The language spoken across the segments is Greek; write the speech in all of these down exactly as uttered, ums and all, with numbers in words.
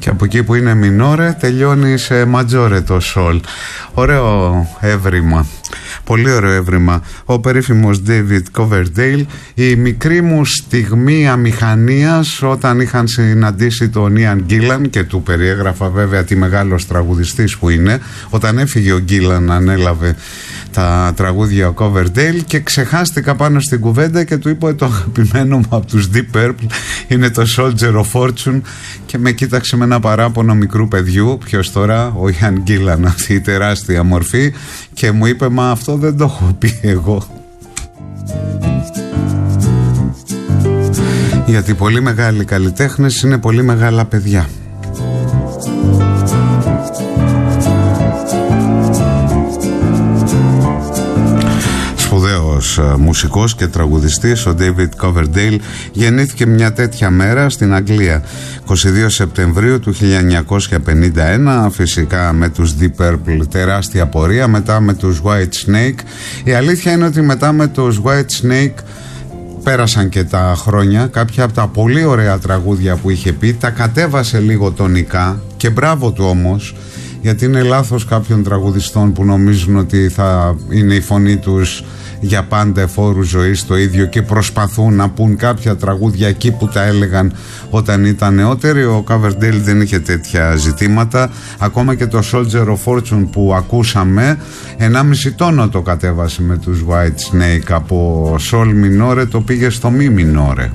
Και από εκεί που είναι μινόρε τελειώνει σε ματζόρε το σολ. Ωραίο έβριμα. Πολύ ωραίο έβριμα. Ο περίφημος David Coverdale. Η μικρή μου στιγμή αμηχανίας όταν είχαν συναντήσει τον Ian Gillan, και του περιέγραφα βέβαια τι μεγάλος τραγουδιστής που είναι. Όταν έφυγε ο Gillan ανέλαβε τα τραγούδια ο Coverdale και ξεχάστηκα πάνω στην κουβέντα και του είπα το αγαπημένο μου από τους Deep Purple είναι το Soldier of Fortune, και με κοίταξε με ένα παράπονο μικρού παιδιού, ποιος τώρα, ο Ian Gillan, αυτή η τεράστια μορφή, και μου είπε μα αυτό δεν το έχω πει εγώ. Γιατί πολύ μεγάλοι καλλιτέχνες είναι πολύ μεγάλα παιδιά. Σπουδαίος μουσικός και τραγουδιστής ο David Coverdale γεννήθηκε μια τέτοια μέρα στην Αγγλία, είκοσι δύο Σεπτεμβρίου του χίλια εννιακόσια πενήντα ένα, φυσικά με τους Deep Purple τεράστια πορεία, μετά με τους White Snake. Η αλήθεια είναι ότι μετά με τους White Snake πέρασαν και τα χρόνια. Κάποια από τα πολύ ωραία τραγούδια που είχε πει τα κατέβασε λίγο τονικά, και μπράβο του όμως, γιατί είναι λάθος κάποιων τραγουδιστών που νομίζουν ότι θα είναι η φωνή τους για πάντα εφόρου ζωής το ίδιο και προσπαθούν να πούν κάποια τραγούδια εκεί που τα έλεγαν όταν ήταν νεότεροι. Ο Coverdale δεν είχε τέτοια ζητήματα. Ακόμα και το Soldier of Fortune που ακούσαμε, ενάμιση τόνο το κατέβασε με τους White Snake. Από Sol minore το πήγε στο Mi minore.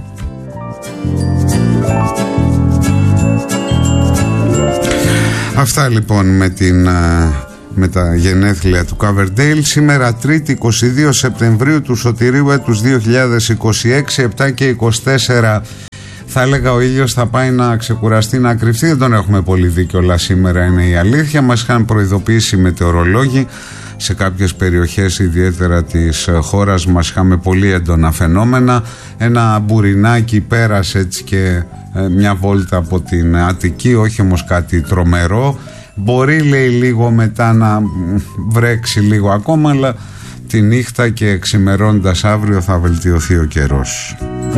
Αυτά λοιπόν με, την, με τα γενέθλια του Coverdale. Σήμερα Τρίτη είκοσι δύο Σεπτεμβρίου του σωτηρίου έτους δύο χιλιάδες είκοσι έξι, επτά και είκοσι τέσσερα. Θα έλεγα ο ήλιος θα πάει να ξεκουραστεί, να κρυφτεί. Δεν τον έχουμε πολύ δει κιόλας σήμερα, είναι η αλήθεια. Μας είχαν προειδοποιήσει οι μετεωρολόγοι. Σε κάποιες περιοχές ιδιαίτερα της χώρας μας είχαμε πολύ έντονα φαινόμενα. Ένα μπουρινάκι πέρασε έτσι και ε, μια βόλτα από την Αττική, όχι όμως κάτι τρομερό. Μπορεί, λέει, λίγο μετά να βρέξει λίγο ακόμα, αλλά τη νύχτα και ξημερώντας αύριο θα βελτιωθεί ο καιρός.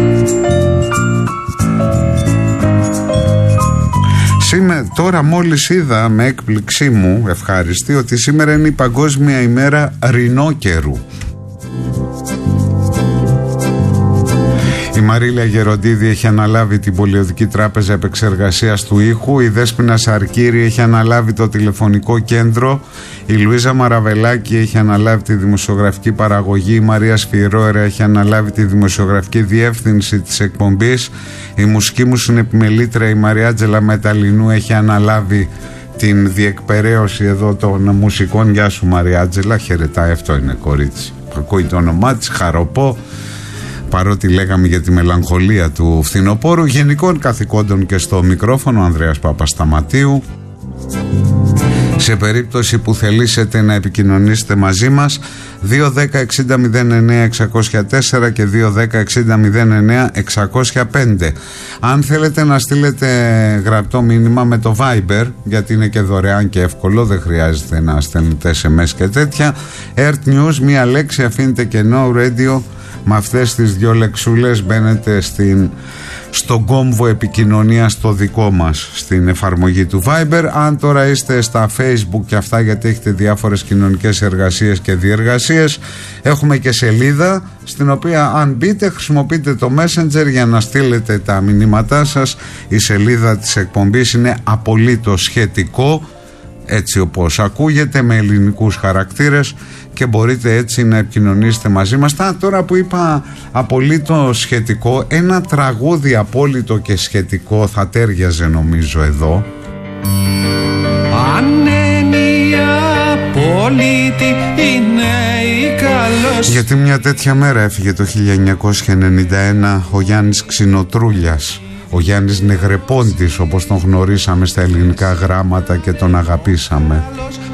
Σήμερα, τώρα μόλις είδα με έκπληξή μου ευχάριστη ότι σήμερα είναι η Παγκόσμια ημέρα ρινόκερου. Η Μαρίλια Γεροντίδη έχει αναλάβει την Πολιοδική Τράπεζα Επεξεργασίας του Ήχου. Η Δέσποινα Σαρκύρη έχει αναλάβει το τηλεφωνικό κέντρο. Η Λουίζα Μαραβελάκη έχει αναλάβει τη δημοσιογραφική παραγωγή. Η Μαρία Σφυρόερα έχει αναλάβει τη δημοσιογραφική διεύθυνση της εκπομπής. Η μουσική μου συνεπιμελήτρια η Μαριάτζελα Μεταλλινού έχει αναλάβει την διεκπεραίωση εδώ των μουσικών. Γεια σου Μαριάτζελα, χαιρετάει, αυτό είναι κορίτσι. Ακούει το όνομά της, χαροπό. Παρότι λέγαμε για τη μελαγχολία του φθινοπόρου, γενικών καθηκόντων και στο μικρόφωνο Ανδρέας Παπασταματίου. Σε περίπτωση που θελήσετε να επικοινωνήσετε μαζί μας, δύο δέκα εξήντα μηδέν εννέα εξακόσια τέσσερα και δύο δέκα εξήντα μηδέν εννέα εξακόσια πέντε. Αν θέλετε να στείλετε γραπτό μήνυμα με το Viber, γιατί είναι και δωρεάν και εύκολο, δεν χρειάζεται να στέλνετε ες εμ ες και τέτοια. Earth News, μία λέξη, αφήνετε και No Radio. Με αυτές τις δυο λεξούλες μπαίνετε στην, στον κόμβο επικοινωνίας το δικό μας, στην εφαρμογή του Viber. Αν τώρα είστε στα Facebook και αυτά, γιατί έχετε διάφορες κοινωνικές εργασίες και διεργασίες, έχουμε και σελίδα στην οποία αν μπείτε χρησιμοποιείτε το Messenger για να στείλετε τα μηνύματά σας. Η σελίδα της εκπομπής είναι απολύτως σχετικό, έτσι όπως ακούγεται, με ελληνικούς χαρακτήρες, και μπορείτε έτσι να επικοινωνήσετε μαζί μας. Τώρα που είπα απολύτως σχετικό, ένα τραγούδι απόλυτο και σχετικό θα τέριαζε νομίζω εδώ. Ανένια απόλυτη είναι η καλός. Γιατί μια τέτοια μέρα έφυγε το χίλια εννιακόσια ενενήντα ένα ο Γιάννης Ξινοτρούλιας, ο Γιάννης Νεγρεπόντης όπως τον γνωρίσαμε στα ελληνικά γράμματα και τον αγαπήσαμε.